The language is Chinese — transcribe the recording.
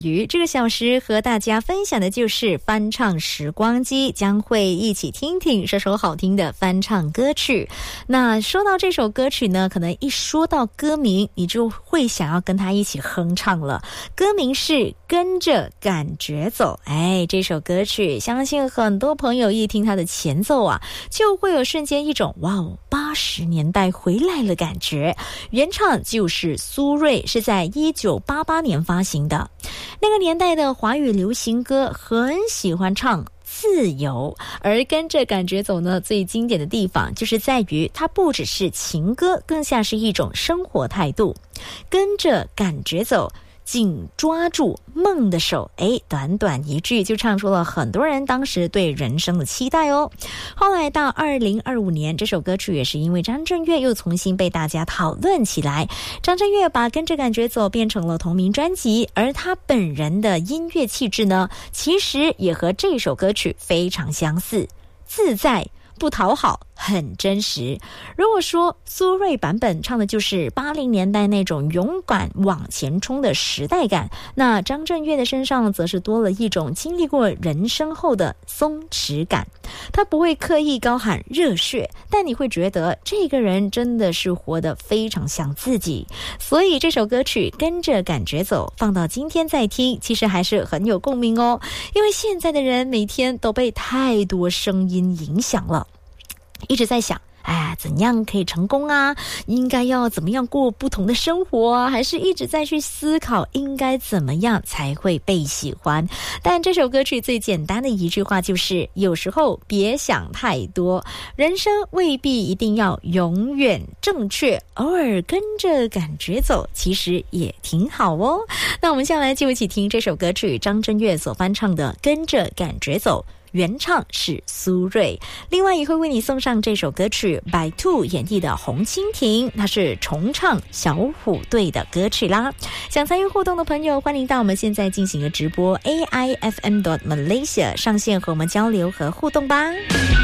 这个小时和大家分享的就是翻唱时光机，将会一起听听这首好听的翻唱歌曲。那说到这首歌曲呢，可能一说到歌名你就会想要跟他一起哼唱了。歌名是跟着感觉走。这首歌曲相信很多朋友一听他的前奏啊，就会有瞬间一种哇哦80年代回来了感觉。原唱就是苏芮，是在1988年发行的。那个年代的华语流行歌很喜欢唱自由，而跟着感觉走呢，最经典的地方就是在于它不只是情歌，更像是一种生活态度。跟着感觉走，紧抓住梦的手，短短一句就唱出了很多人当时对人生的期待哦。后来到2025年，这首歌曲也是因为张震岳又重新被大家讨论起来。张震岳把跟着感觉走变成了同名专辑，而他本人的音乐气质呢，其实也和这首歌曲非常相似，自在不讨好，很真实。如果说苏芮版本唱的就是80年代那种勇敢往前冲的时代感，那张震岳的身上则是多了一种经历过人生后的松弛感。他不会刻意高喊热血，但你会觉得这个人真的是活得非常像自己。所以这首歌曲跟着感觉走，放到今天再听，其实还是很有共鸣哦。因为现在的人每天都被太多声音影响了，一直在想怎样可以成功啊，应该要怎么样过不同的生活啊，还是一直在去思考应该怎么样才会被喜欢。但这首歌曲最简单的一句话就是，有时候别想太多，人生未必一定要永远正确，偶尔跟着感觉走其实也挺好哦。那我们下来就一起听这首歌曲，张震岳所翻唱的跟着感觉走，原唱是苏芮。另外也会为你送上这首歌曲百兔演绎的《红蜻蜓》，它是重唱小虎队的歌曲啦。想参与互动的朋友，欢迎到我们现在进行的直播 AIFM.Malaysia 上线和我们交流和互动吧。